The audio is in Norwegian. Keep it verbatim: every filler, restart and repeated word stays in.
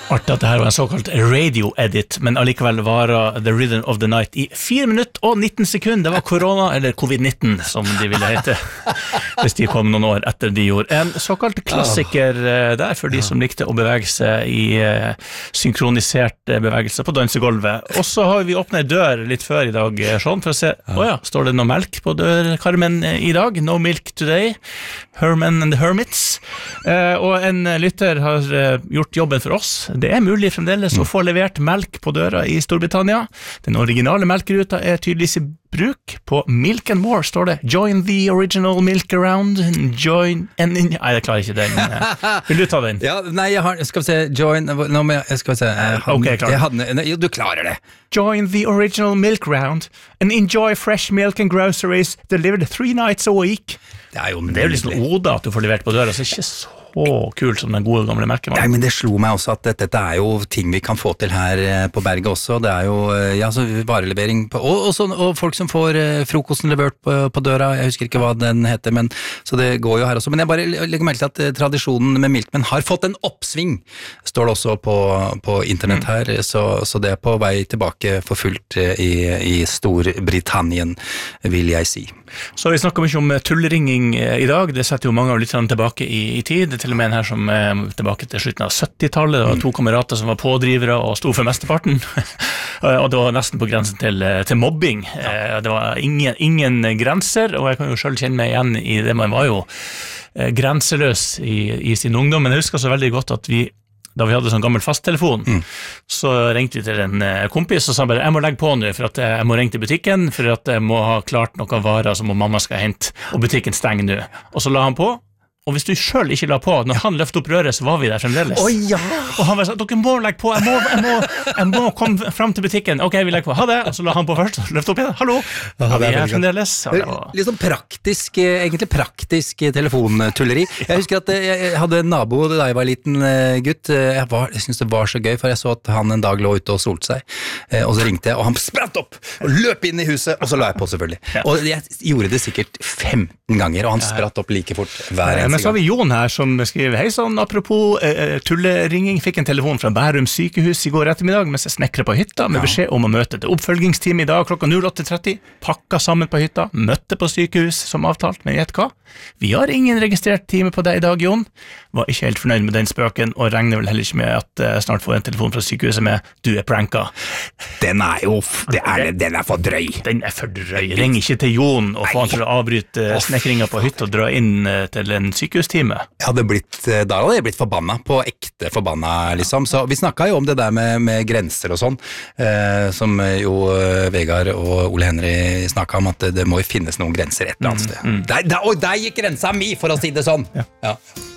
Artig at det her var en såkalt radio-edit, men allikevel varer The Rhythm of the Night i fire minutter og nitten sekunder. Det var korona, eller covid nitten, som de ville hete, hvis de kom noen år etter de gjorde. En såkalt klassiker der for de som likte å bevege seg i synkronisert bevegelse på dansegolvet. Og så har vi åpnet en dør litt før i dag, Sean, for å se, åja, står det noe melk på dørkarmen i dag? No milk today. Herman and the Hermits. Og en lytter har gjort jobben for oss. Det er mulig fremdeles å få levert melk på døra i Storbritannia. Den originale melkeruta er tydeligvis i bruk. På Milk and More står det Join the original milk around Join and in... Nei, jeg klarer ikke den. Vil du ta den? Ja, nei, jeg har, skal vi se Join, nå må jeg, skal vi se jeg had, Ok, klar jeg hadde, Jo, du klarer det Join the original milk round and enjoy fresh milk and groceries delivered three nights a week. Det er jo Det er jo liksom Oda at du får levert på døra, så ikke så kult som den gode gamle merkevanen. Nei, men det slo meg også at dette, dette er jo ting vi kan få til her på berget også. Det er jo ja, så varelevering på, og, og, så, og folk som får frokosten levert på, på døra. Jeg husker ikke hva den heter, men så det går jo her også. Men jeg bare legger merke til at tradisjonen med Milkman har fått en oppsving, står det også på, på internett her, så, så det er på vei tilbake for fullt i, i Storbritannien, vil jeg si. Så vi snakker mye om tullringing i dag. Det setter jo mange av litt tilbake i, i tid. Til og med en her som er tilbake til slutten av syttitallet. Det var to kamerater som var pådrivere og sto for mesteparten. Og det var nesten på grensen til, til mobbing. Det var ingen, ingen grenser, og jeg kan jo selv kjenne meg igjen i det. Man var jo grenseløs i, i sin ungdom, men jeg husker så veldig godt at vi da vi hadde sånn gammel fasttelefon, mm. så ringte vi til en kompis og sa bare, jeg må legge på nå, for at jeg må ringe til butikken, for at jeg må ha klart noen varer som mamma skal hente, og butikken stenger nå. Og så la han på, og hvis du selv ikke la på, når ja. Han løftet opp røret, så var vi der fremdeles. Oh, ja. Og han var sånn, dere må legge på, jeg må, jeg må, jeg må komme frem til butikken. Ok, vi legger på, ha det. Og så la han på først, løftet opp igjen, hallo. Ja, vi er fremdeles. Det var... Litt sånn praktisk, egentlig praktisk telefontulleri. Jeg husker at jeg hadde en nabo da jeg var liten gutt. Jeg, var, jeg synes det var så gøy, for jeg så at han en dag lå ute og solte seg. Og så ringte jeg, og han spratt opp og løp inn i huset, og så la jeg på selvfølgelig. Ja. Og jeg gjorde det sikkert femten ganger, og han spratt opp like fort hver eneste. Men så har vi Jon her som skriver, hei sånn, apropos eh, tulleringing, fikk en telefon fra Bærum sykehus i går ettermiddag mens jeg snekret på hytta med beskjed om å møte til oppfølgingsteam i dag klokka åtte tretti, pakka sammen på hytta, møtte på sykehus som avtalt, men gjett hva? Vi har ingen registrert time på deg i dag, Jon. Var ikke helt fornøyd med den spøken, og regner vel heller ikke med at jeg snart får en telefon fra sykehuset med du er pranka. Den er jo, det er, den er for drøy. Den er for drøy. Ring ikke til Jon og få han til å avbryte snekringa på hytta og dra inn til en sykehustime. Jeg hadde blitt, da hadde jeg blitt forbanna, på ekte forbanna, liksom. Så vi snakket jo om det der med, med grenser og sånn, eh, som jo Vegard og Ole Henry snakket om, at det, det må jo finnes noen grenser et eller annet sted. Mm, mm. Der, der, og der gikk grensa mi, for å si det sånn. Ja. Ja.